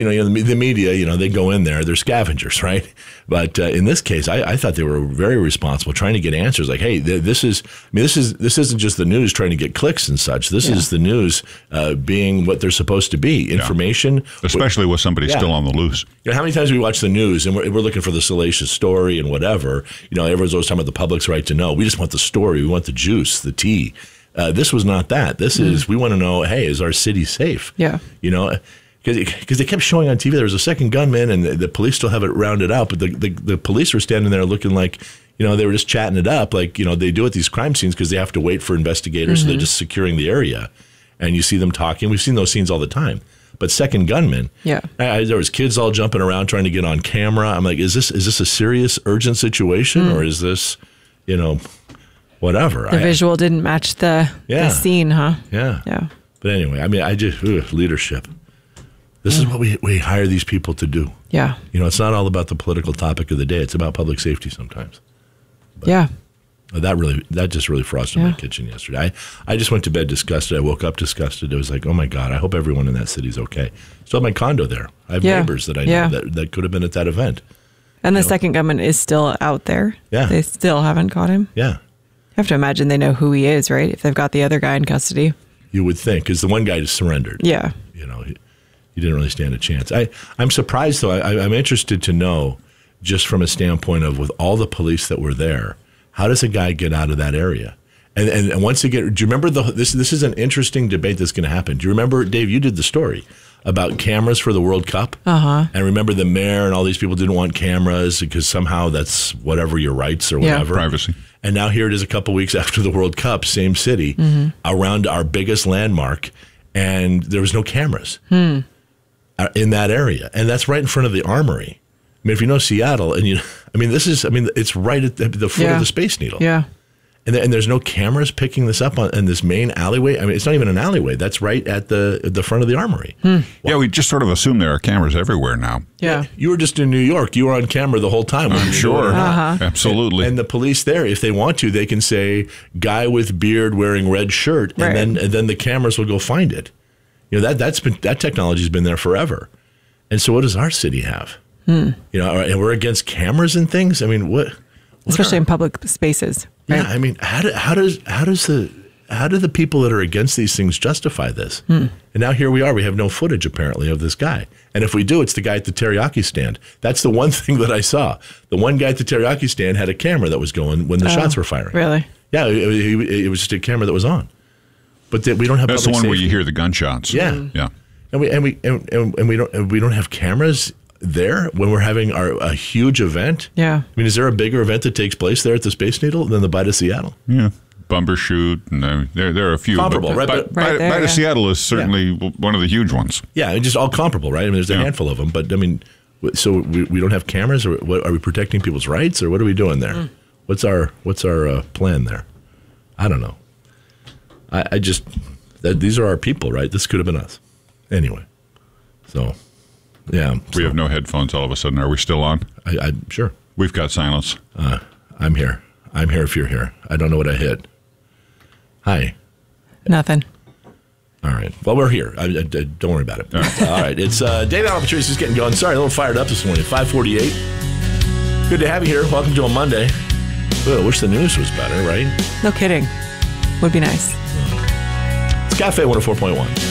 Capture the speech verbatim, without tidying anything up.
you know, you know the, the media, you know, they go in there, they're scavengers, right? But uh, in this case, I, I thought they were very responsible, trying to get answers. Like, hey, th- this is, I mean, this is this isn't just the news trying to get clicks and such. This yeah. is the news uh, being what they're supposed to be, information. Yeah. Especially with somebody yeah. still on the loose. You know, how many times we watch the news and we're, we're looking for the salacious story and whatever. You know, everyone's always talking about the public's right to know. We just want the story. We want the juice, the tea. Uh, this was not that. This mm. is, we want to know, hey, is our city safe? Yeah. You know, because they kept showing on T V there was a second gunman and the, the police still have it rounded out, but the, the, the police were standing there looking like, you know, they were just chatting it up like, you know, they do at these crime scenes because they have to wait for investigators, mm-hmm. so they're just securing the area. And you see them talking. We've seen those scenes all the time. But second gunman, yeah, I, there was kids all jumping around trying to get on camera. I'm like, is this is this a serious, urgent situation, mm. or is this, you know, whatever? The I, visual didn't match the, yeah. the scene, huh? Yeah, yeah. But anyway, I mean, I just ugh, leadership. This mm. is what we we hire these people to do. Yeah, you know, it's not all about the political topic of the day. It's about public safety sometimes. But yeah. That really, that just really frosted yeah. my kitchen yesterday. I, I just went to bed disgusted. I woke up disgusted. It was like, oh my God, I hope everyone in that city's okay. Still have my condo there. I have yeah. neighbors that I know yeah. that, that could have been at that event. And the know? second gunman is still out there. Yeah. They still haven't caught him. Yeah. You have to imagine they know who he is, right? If they've got the other guy in custody. You would think, because the one guy just surrendered. Yeah. You know, he, he didn't really stand a chance. I, I'm surprised, though. I, I'm interested to know, just from a standpoint of with all the police that were there, how does a guy get out of that area? And and, and once again, do you remember the this this is an interesting debate that's going to happen. Do you remember, Dave, you did the story about cameras for the World Cup? Uh-huh. And remember the mayor and all these people didn't want cameras because somehow that's whatever your rights or whatever. Yeah. Privacy. And now here it is a couple weeks after the World Cup, same city, mm-hmm. around our biggest landmark, and there was no cameras hmm. in that area. And that's right in front of the Armory. I mean, if you know Seattle, and you, I mean, this is, I mean, it's right at the, the foot yeah. of the Space Needle. Yeah. And, th- and there's no cameras picking this up on in this main alleyway. I mean, it's not even an alleyway. That's right at the the front of the Armory. Hmm. Wow. Yeah, we just sort of assume there are cameras everywhere now. Yeah. You were just in New York. You were on camera the whole time. I'm sure. Uh-huh. Absolutely. And, and the police there, if they want to, they can say, guy with beard wearing red shirt, and right. then and then the cameras will go find it. You know, that, that's been, that technology's been there forever. And so what does our city have? Hmm. You know, and we're against cameras and things. I mean, what? what Especially are, in public spaces. Right? Yeah, I mean, how do, how does how does the how do the people that are against these things justify this? Hmm. And now here we are. We have no footage apparently of this guy. And if we do, it's the guy at the teriyaki stand. That's the one thing that I saw. The one guy at the teriyaki stand had a camera that was going when the oh, shots were firing. Really? Yeah, it, it, it was just a camera that was on. But the, we don't have. That's the one safety. where you hear the gunshots. Yeah, mm-hmm. yeah. And we and we and, and we don't and we don't have cameras there when we're having our a huge event. Yeah. I mean, is there a bigger event that takes place there at the Space Needle than the Bite of Seattle? Yeah. Bumbershoot, and uh, there there are a few. Comparable, but, right? But, right Bite, there, Bite yeah. of Seattle is certainly yeah. one of the huge ones. Yeah, just all comparable, right? I mean, there's a yeah. handful of them, but I mean, so we, we don't have cameras, or what, are we protecting people's rights, or what are we doing there? Mm. What's our what's our uh, plan there? I don't know. I, I just that, these are our people, right? This could have been us, anyway. So, yeah, we so, have no headphones. All of a sudden, are we still on? I, I sure we've got silence. Uh, I'm here. I'm here. If you're here, I don't know what I hit. Hi. Nothing. All right. Well, we're here. I, I, I, don't worry about it. All right. All right. It's uh, Dave Allen Patrice is getting going. Sorry, a little fired up this morning. five forty-eight. Good to have you here. Welcome to a Monday. Ooh, I wish the news was better, right? No kidding. Would be nice. It's Cafe one oh four point one.